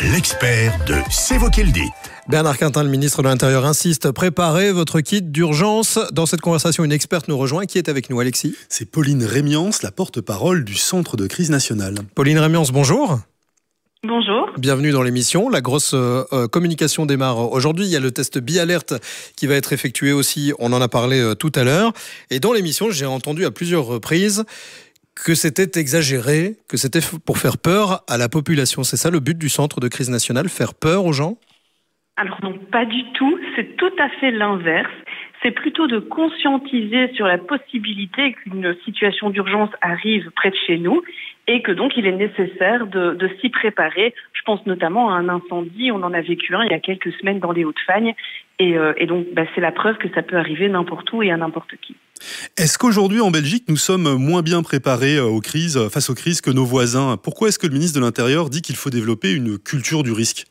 l'expert de C'est vous qui le dites. Bernard Quintin, le ministre de l'Intérieur, insiste. Préparez votre kit d'urgence. Dans cette conversation, une experte nous rejoint. Qui est avec nous, Alexis? C'est Pauline Rémiance, la porte-parole du Centre de crise nationale. Pauline Rémiance, bonjour. Bonjour. Bienvenue dans l'émission. La grosse communication démarre aujourd'hui. Il y a le test BiAlert qui va être effectué aussi. On en a parlé tout à l'heure. Et dans l'émission, j'ai entendu à plusieurs reprises que c'était exagéré, que c'était pour faire peur à la population. C'est ça le but du Centre de crise nationale, faire peur aux gens? Alors non, pas du tout. C'est tout à fait l'inverse. C'est plutôt de conscientiser sur la possibilité qu'une situation d'urgence arrive près de chez nous et que donc il est nécessaire de s'y préparer. Je pense notamment à un incendie. On en a vécu un il y a quelques semaines dans les Hauts-de-Fagne. Et donc c'est la preuve que ça peut arriver n'importe où et à n'importe qui. Est-ce qu'aujourd'hui en Belgique, nous sommes moins bien préparés face aux crises que nos voisins? Pourquoi est-ce que le ministre de l'Intérieur dit qu'il faut développer une culture du risque?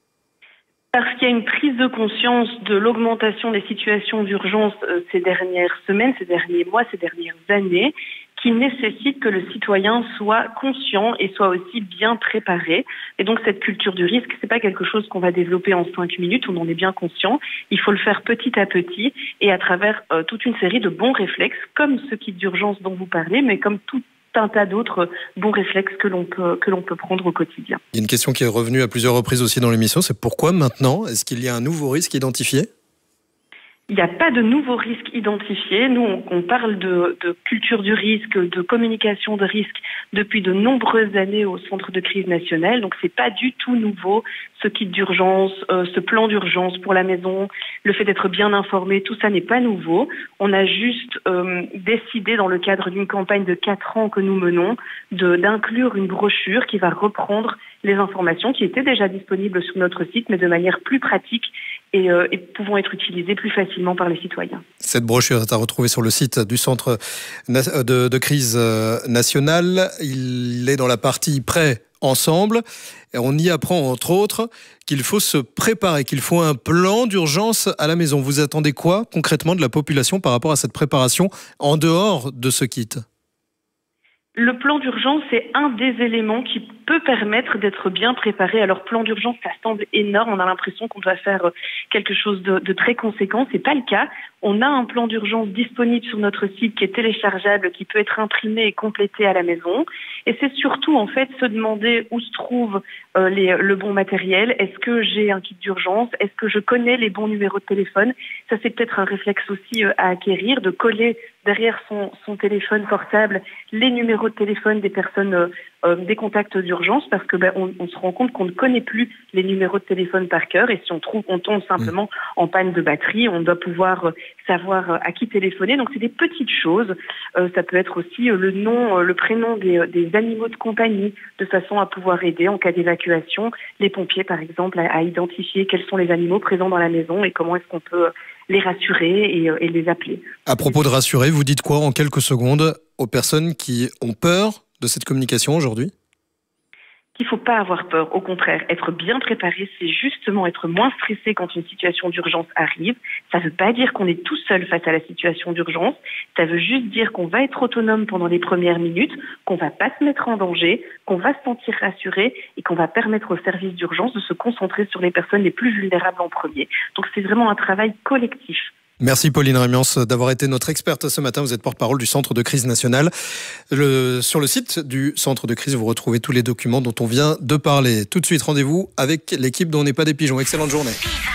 Parce qu'il y a une prise de conscience de l'augmentation des situations d'urgence ces dernières semaines, ces derniers mois, ces dernières années, qui nécessite que le citoyen soit conscient et soit aussi bien préparé. Et donc cette culture du risque, c'est pas quelque chose qu'on va développer en 5 minutes, on en est bien conscient. Il faut le faire petit à petit et à travers toute une série de bons réflexes, comme ce kit d'urgence dont vous parlez, mais comme tout un tas d'autres bons réflexes que l'on peut prendre au quotidien. Il y a une question qui est revenue à plusieurs reprises aussi dans l'émission, c'est pourquoi maintenant? Est-ce qu'il y a un nouveau risque identifié? Il n'y a pas de nouveaux risques identifiés. Nous, on parle de culture du risque, de communication de risque depuis de nombreuses années au Centre de crise nationale. Donc, c'est pas du tout nouveau. Ce kit d'urgence, ce plan d'urgence pour la maison, le fait d'être bien informé, tout ça n'est pas nouveau. On a juste décidé, dans le cadre d'une campagne de 4 ans que nous menons, d'inclure une brochure qui va reprendre les informations qui étaient déjà disponibles sur notre site, mais de manière plus pratique et pouvant être utilisées plus facilement par les citoyens. Cette brochure est à retrouver sur le site du Centre de crise nationale. Il est dans la partie Prêt ensemble. Et on y apprend, entre autres, qu'il faut se préparer, qu'il faut un plan d'urgence à la maison. Vous attendez quoi, concrètement, de la population par rapport à cette préparation en dehors de ce kit ? Le plan d'urgence, c'est un des éléments qui peut permettre d'être bien préparé. Alors, plan d'urgence, ça semble énorme. On a l'impression qu'on doit faire quelque chose de très conséquent. C'est pas le cas. On a un plan d'urgence disponible sur notre site qui est téléchargeable, qui peut être imprimé et complété à la maison. Et c'est surtout, en fait, se demander où se trouve le bon matériel. Est-ce que j'ai un kit d'urgence? Est-ce que je connais les bons numéros de téléphone? Ça, c'est peut-être un réflexe aussi à acquérir, de coller derrière son téléphone portable les numéros de téléphone des personnes, des contacts d'urgence, parce que on se rend compte qu'on ne connaît plus les numéros de téléphone par cœur, et si on tombe simplement en panne de batterie, on doit pouvoir savoir à qui téléphoner. Donc c'est des petites choses. Ça peut être aussi le nom, le prénom des animaux de compagnie, de façon à pouvoir aider en cas d'évacuation les pompiers, par exemple, à identifier quels sont les animaux présents dans la maison et comment est-ce qu'on peut les rassurer et les appeler. À propos de rassurer, vous dites quoi en quelques secondes aux personnes qui ont peur de cette communication aujourd'hui? Il ne faut pas avoir peur. Au contraire, être bien préparé, c'est justement être moins stressé quand une situation d'urgence arrive. Ça ne veut pas dire qu'on est tout seul face à la situation d'urgence. Ça veut juste dire qu'on va être autonome pendant les premières minutes, qu'on ne va pas se mettre en danger, qu'on va se sentir rassuré et qu'on va permettre aux services d'urgence de se concentrer sur les personnes les plus vulnérables en premier. Donc c'est vraiment un travail collectif. Merci Pauline Rémiance d'avoir été notre experte ce matin. Vous êtes porte-parole du Centre de crise nationale. Sur le site du Centre de crise, vous retrouvez tous les documents dont on vient de parler. Tout de suite, rendez-vous avec l'équipe dont on n'est pas des pigeons. Excellente journée.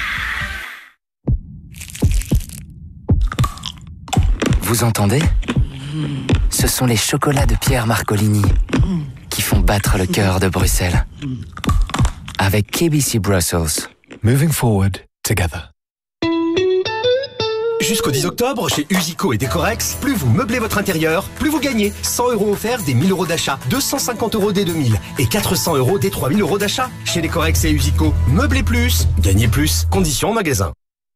Vous entendez ? Ce sont les chocolats de Pierre Marcolini qui font battre le cœur de Bruxelles. Avec KBC Brussels. Moving forward together. Jusqu'au 10 octobre, chez Usico et Decorex, plus vous meublez votre intérieur, plus vous gagnez. 100 € offerts dès 1000 € d'achat, 250 € dès 2000 et 400 € dès 3000 € d'achat. Chez Decorex et Usico, meublez plus, gagnez plus. Conditions en magasin.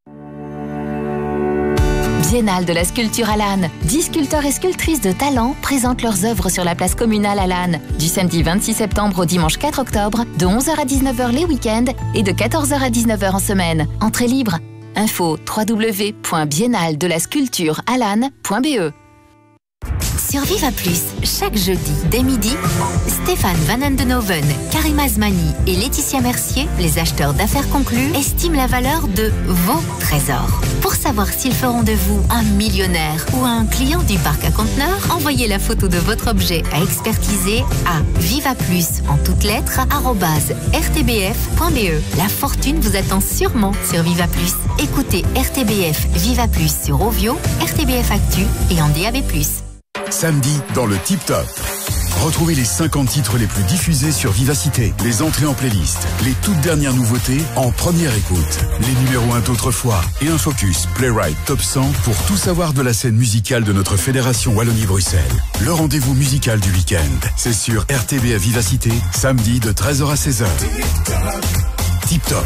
Biennale de la sculpture à Lannes. 10 sculpteurs et sculptrices de talent présentent leurs œuvres sur la place communale à Lannes. Du samedi 26 septembre au dimanche 4 octobre, de 11h à 19h les week-ends et de 14h à 19h en semaine. Entrée libre. Info www.biennaledelasculpturealannes.be. Sur Viva Plus, chaque jeudi, dès midi, Stéphane Van Endenhoven, Karim Azmani et Laetitia Mercier, les acheteurs d'affaires conclus, estiment la valeur de vos trésors. Pour savoir s'ils feront de vous un millionnaire ou un client du parc à conteneurs, envoyez la photo de votre objet à expertiser à vivaplus, en toutes lettres, @rtbf.be. La fortune vous attend sûrement sur Viva Plus. Écoutez RTBF Viva Plus sur Ovio, RTBF Actu et en DAB+. Samedi, dans le Tip Top. Retrouvez les 50 titres les plus diffusés sur Vivacité, les entrées en playlist, les toutes dernières nouveautés en première écoute, les numéros 1 d'autrefois et un focus Playwright Top 100 pour tout savoir de la scène musicale de notre fédération Wallonie-Bruxelles. Le rendez-vous musical du week-end, c'est sur RTBF Vivacité, samedi de 13h à 16h. Tip Top.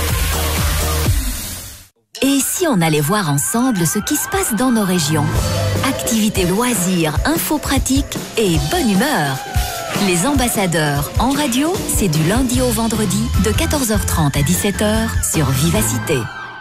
Et si on allait voir ensemble ce qui se passe dans nos régions? Activités, loisirs, infos pratiques et bonne humeur. Les ambassadeurs en radio, c'est du lundi au vendredi de 14h30 à 17h sur Vivacité.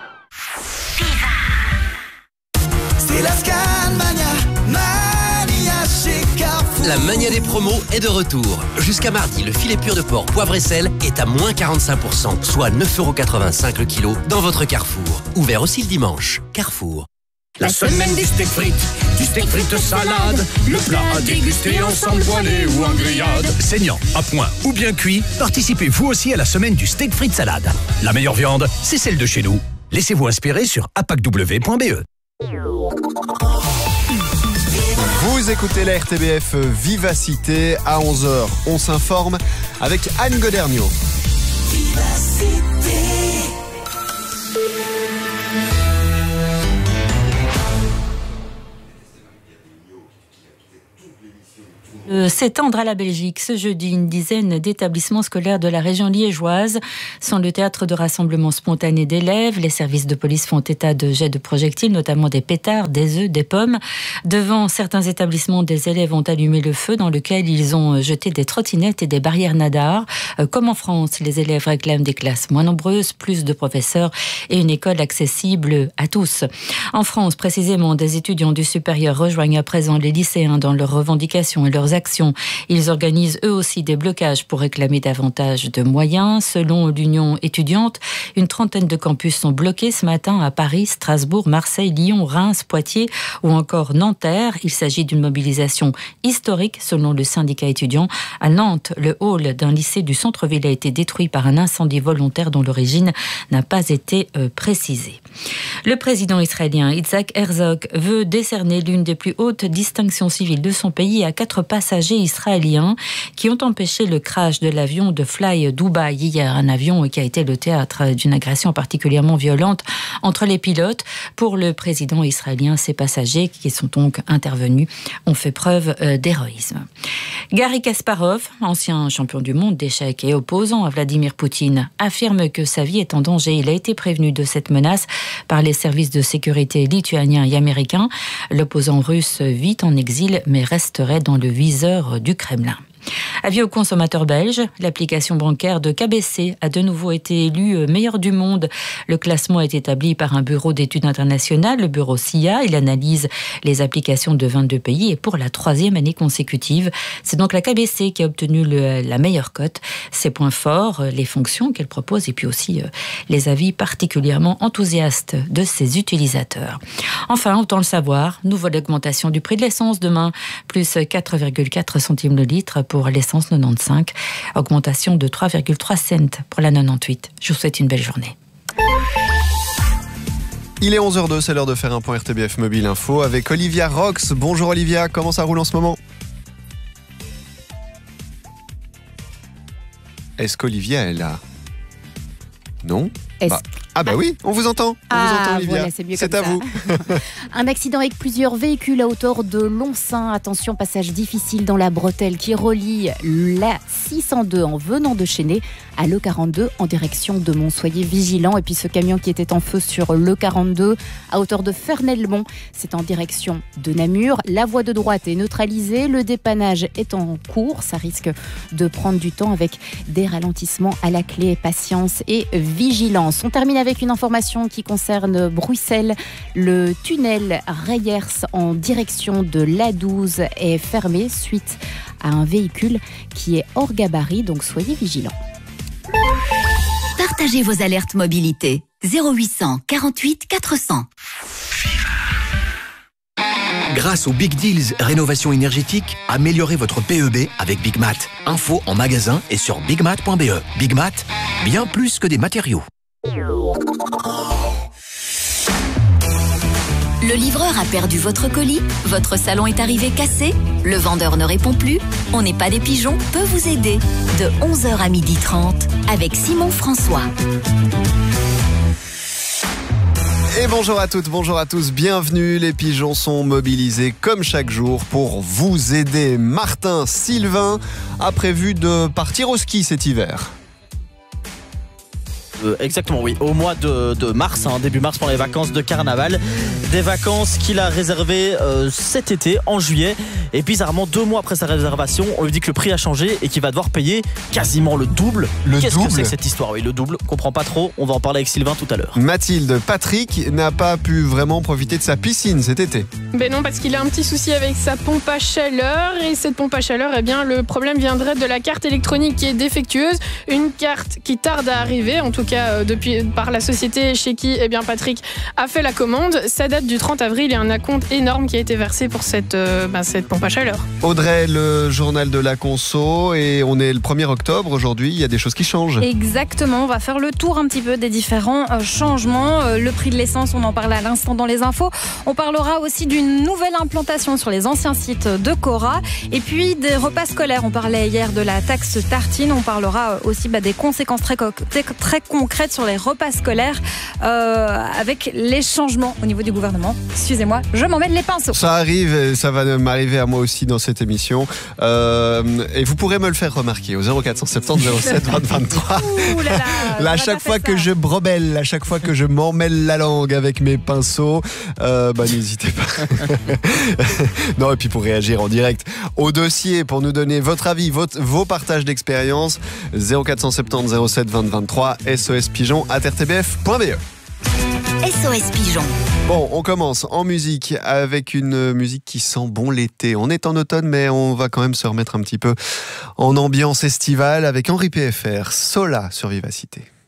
C'est la Scanmania, Mania chez Carrefour. La mania des promos est de retour. Jusqu'à mardi, le filet pur de porc poivre et sel est à moins 45%, soit 9,85€ le kilo dans votre Carrefour. Ouvert aussi le dimanche. Carrefour. La semaine des steak frites salade, le plat à déguster ensemble voilé ou en grillade. Saignant, à point ou bien cuit, participez vous aussi à la semaine du steak frites salade. La meilleure viande, c'est celle de chez nous. Laissez-vous inspirer sur apacw.be. Vous écoutez la RTBF Vivacité. À 11h, on s'informe avec Anne Goderniot. S'étendre à la Belgique. Ce jeudi, une dizaine d'établissements scolaires de la région liégeoise sont le théâtre de rassemblements spontanés d'élèves. Les services de police font état de jets de projectiles, notamment des pétards, des œufs, des pommes. Devant certains établissements, des élèves ont allumé le feu dans lequel ils ont jeté des trottinettes et des barrières nadars. Comme en France, les élèves réclament des classes moins nombreuses, plus de professeurs et une école accessible à tous. En France, précisément, des étudiants du supérieur rejoignent à présent les lycéens dans leurs revendications et leurs actions. Ils organisent eux aussi des blocages pour réclamer davantage de moyens. Selon l'Union étudiante, une trentaine de campus sont bloqués ce matin à Paris, Strasbourg, Marseille, Lyon, Reims, Poitiers ou encore Nanterre. Il s'agit d'une mobilisation historique selon le syndicat étudiant. À Nantes, le hall d'un lycée du centre-ville a été détruit par un incendie volontaire dont l'origine n'a pas été précisée. Le président israélien Yitzhak Herzog veut décerner l'une des plus hautes distinctions civiles de son pays à 4 passagers israéliens qui ont empêché le crash de l'avion de Fly Dubai hier, un avion qui a été le théâtre d'une agression particulièrement violente entre les pilotes. Pour le président israélien, ces passagers qui sont donc intervenus ont fait preuve d'héroïsme. Garry Kasparov, ancien champion du monde d'échecs et opposant à Vladimir Poutine, affirme que sa vie est en danger. Il a été prévenu de cette menace par les services de sécurité lituaniens et américains. L'opposant russe vit en exil mais resterait dans le viseur du Kremlin. Avis aux consommateurs belges, l'application bancaire de KBC a de nouveau été élue meilleure du monde. Le classement est établi par un bureau d'études internationales, le bureau SIA. Il analyse les applications de 22 pays et pour la 3e année consécutive. C'est donc la KBC qui a obtenu la meilleure cote. Ses points forts, les fonctions qu'elle propose et puis aussi les avis particulièrement enthousiastes de ses utilisateurs. Enfin, autant le savoir, nouvelle augmentation du prix de l'essence demain, plus 4,4 centimes le litre pour l'essence 95, augmentation de 3,3 cents pour la 98. Je vous souhaite une belle journée. Il est 11h02, c'est l'heure de faire un point RTBF Mobile Info avec Olivia Rox. Bonjour Olivia, comment ça roule en ce moment? Est-ce qu'Olivia est là? Non? Ah bah oui, on vous entend. On vous entend, Olivia. Voilà, c'est mieux c'est comme à ça. vous. Un accident avec plusieurs véhicules à hauteur de Lonsin. Attention, passage difficile dans la bretelle qui relie la 602 en venant de Chénet à l'E42 en direction de Mont. Soyez vigilants. Et puis ce camion qui était en feu sur l'E42 à hauteur de Fernelmont, c'est en direction de Namur. La voie de droite est neutralisée. Le dépannage est en cours. Ça risque de prendre du temps avec des ralentissements à la clé. Patience et vigilance. On termine avec une information qui concerne Bruxelles. Le tunnel Reyers en direction de l'A12 est fermé suite à un véhicule qui est hors gabarit, donc soyez vigilants. Partagez vos alertes mobilité. 0800 48 400. Grâce aux Big Deals Rénovation énergétique, améliorez votre PEB avec Big Mat. Info en magasin et sur bigmat.be. Big Mat, bien plus que des matériaux. Le livreur a perdu votre colis, votre salon est arrivé cassé, le vendeur ne répond plus, On n'est pas des pigeons peut vous aider de 11h à 12h30 avec Simon François. Et bonjour à toutes, bonjour à tous, bienvenue. Les pigeons sont mobilisés comme chaque jour pour vous aider. Martin Sylvain a prévu de partir au ski cet hiver. Exactement, oui, au mois de mars, début mars pour les vacances de carnaval. Des vacances qu'il a réservées cet été, en juillet. Et bizarrement, 2 mois après sa réservation, on lui dit que le prix a changé et qu'il va devoir payer quasiment le double. Qu'est-ce que c'est que cette histoire? Oui, le double, on comprend pas trop. On va en parler avec Sylvain tout à l'heure. Mathilde, Patrick n'a pas pu vraiment profiter de sa piscine cet été. Ben non, parce qu'il a un petit souci avec sa pompe à chaleur. Et cette pompe à chaleur, eh bien, le problème viendrait de la carte électronique qui est défectueuse. Une carte qui tarde à arriver, en tout cas depuis par la société chez qui Patrick a fait la commande. Ça date du 30 avril et un acompte énorme qui a été versé pour cette pompe à chaleur. Audrey, le journal de la conso, et on est le 1er octobre aujourd'hui, il y a des choses qui changent. Exactement, on va faire le tour un petit peu des différents changements. Le prix de l'essence, on en parle à l'instant dans les infos. On parlera aussi d'une nouvelle implantation sur les anciens sites de Cora et puis des repas scolaires. On parlait hier de la taxe tartine, on parlera aussi des conséquences très concrètes sur les repas scolaires avec les changements au niveau du gouvernement. Excusez-moi, je m'emmène les pinceaux. Ça arrive, ça va m'arriver à moi aussi dans cette émission. Et vous pourrez me le faire remarquer au 0470 07 20 23. À chaque fois que je brobelle, à chaque fois que je m'emmêle la langue avec mes pinceaux, n'hésitez pas. Non, et puis pour réagir en direct au dossier, pour nous donner votre avis, vos partages d'expérience, 0470 07 20 23, sospigeon@rtbf.be. SOS Pigeon. Bon, on commence en musique avec une musique qui sent bon l'été. On est en automne, mais on va quand même se remettre un petit peu en ambiance estivale avec Henri PFR, Sola sur Vivacité.